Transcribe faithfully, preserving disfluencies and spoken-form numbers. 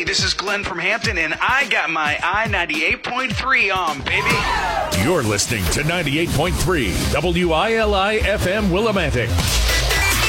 Hey, this is Glenn from Hampton, and I got my I ninety-eight point three on, baby. You're listening to ninety-eight point three W I L I F M Willimantic.